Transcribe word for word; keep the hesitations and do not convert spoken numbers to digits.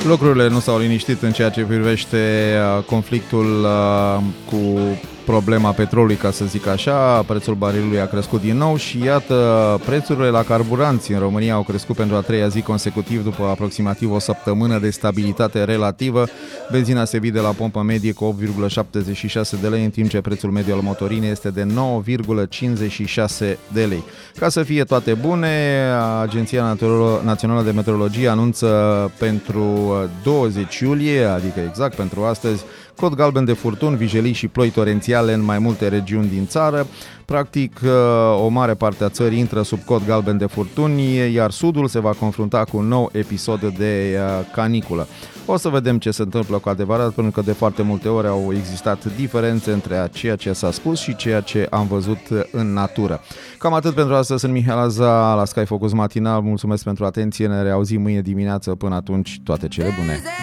Lucrurile nu s-au liniștit în ceea ce privește conflictul cu problema petrolului, ca să zic așa. Prețul barilului a crescut din nou și iată, prețurile la carburanți în România au crescut pentru a treia zi consecutiv după aproximativ o săptămână de stabilitate relativă. Benzina se vinde la pompă medie cu opt virgulă șaptezeci și șase de lei, în timp ce prețul mediu al motorinei este de nouă virgulă cincizeci și șase de lei. Ca să fie toate bune, Agenția Națională de Meteorologie anunță pentru douăzeci iulie, adică exact pentru astăzi, cod galben de furtuni, vijelii și ploi torențiale în mai multe regiuni din țară. Practic, o mare parte a țării intră sub cod galben de furtuni, iar sudul se va confrunta cu un nou episod de caniculă. O să vedem ce se întâmplă cu adevărat, pentru că de foarte multe ori au existat diferențe între ceea ce s-a spus și ceea ce am văzut în natură. Cam atât pentru astăzi. Sunt Mihai Laza la Sky Focus Matinal. Mulțumesc pentru atenție. Ne reauzim mâine dimineață. Până atunci, toate cele bune.